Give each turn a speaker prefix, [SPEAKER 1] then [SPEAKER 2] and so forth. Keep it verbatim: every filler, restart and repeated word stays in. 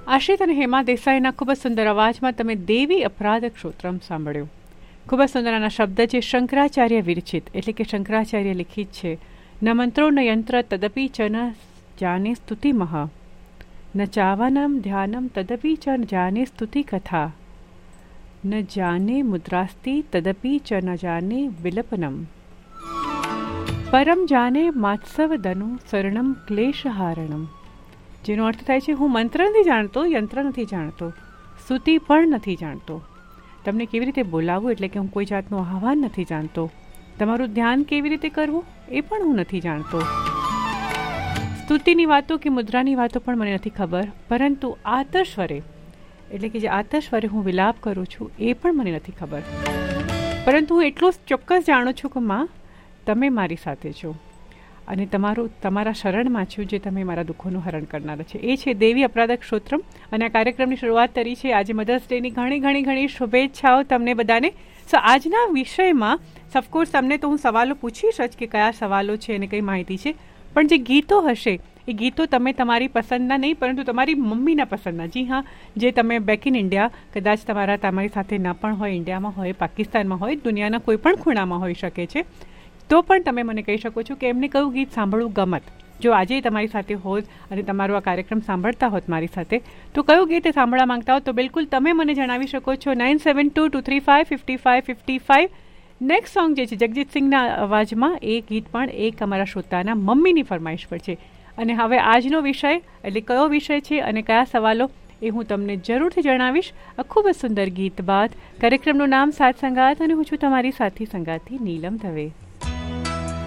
[SPEAKER 1] આશ્રિત અને હેમા દેસાઈના ખૂબ જ સુંદર અવાજમાં તમે દેવી અપરાધ ક્ષોત્રમ સાંભળ્યું. ખૂબ જ સુંદરના શબ્દ જે શંકરાચાર્ય વિરચિત એટલે કે શંકરાચાર્ય લિખિત છે. ન મંત્રો ન યંત્ર તદપી ચ ન જાને સ્તુતિ મહ ન ચાવનમ ધ્યાનમ તદપી ચ ન જાને સ્તુતિ કથા ન જાને મુદ્રાસ્તિ તદપી ચ ન જાને વિલપનમ પરમ જાને માત્સવ દનુ શરણમ ક્લેશહારણમ. જેનો અર્થ થાય છે હું મંત્ર નથી જાણતો, યંત્ર નથી જાણતો, સ્તુતિ પણ નથી જાણતો, તમને કેવી રીતે બોલાવવું એટલે કે હું કોઈ જાતનું આહ્વાન નથી જાણતો, તમારું ધ્યાન કેવી રીતે કરવું એ પણ હું નથી જાણતો, સ્તુતિની વાતો કે મુદ્રાની વાતો પણ મને નથી ખબર, પરંતુ આતસ્વરે એટલે કે જે આતસ્વરે હું વિલાપ કરું છું એ પણ મને નથી ખબર. પરંતુ હું એટલું ચોક્કસ જાણું છું કે માં તમે મારી સાથે છો અને તમારું તમારા શરણમાં છું જે તમે મારા દુઃખોનું હરણ કરનારા છે. એ છે દેવી અપરાધ ક્ષોત્રમ. અને આ કાર્યક્રમની શરૂઆત કરી છે આજે મધર્સ ડેની ઘણી ઘણી ઘણી શુભેચ્છાઓ તમને બધાને. સો આજના વિષયમાં ઓફકોર્સ તમને તો હું સવાલો પૂછીશ જ કે કયા સવાલો છે અને કઈ માહિતી છે, પણ જે ગીતો હશે એ ગીતો તમે તમારી પસંદના નહીં પરંતુ તમારી મમ્મીના પસંદના. જી હા, જે તમે બેક ઇન ઇન્ડિયા કદાચ તમારા તમારી સાથે ના પણ હોય, ઇન્ડિયામાં હોય, પાકિસ્તાનમાં હોય, દુનિયાના કોઈ પણ ખૂણામાં હોઈ શકે છે, તો પણ તમે મને કહી શકો છો કે એમને કયું ગીત સાંભળવું ગમત. જો આજે તમારી સાથે હોત અને તમારો આ કાર્યક્રમ સાંભળતા હોત મારી સાથે, તો કયું ગીત સાંભળવા માંગતા હો તો બિલકુલ તમે મને જણાવી શકો છો. Nine seven two two three five fifty five fifty five. Next song જે છે જગજીત સિંહના અવાજમાં, એ ગીત પણ એક અમારા શ્રોતાના મમ્મીની ફરમાઈશ પર છે. અને હવે આજનો વિષય એટલે કયો વિષય છે અને કયા સવાલો એ હું તમને જરૂરથી જણાવીશ આ ખૂબ જ સુંદર ગીત બાદ. કાર્યક્રમનું નામ સાથ સંગાત અને હું છું તમારી સાથી સંગાતી નીલમ દવે.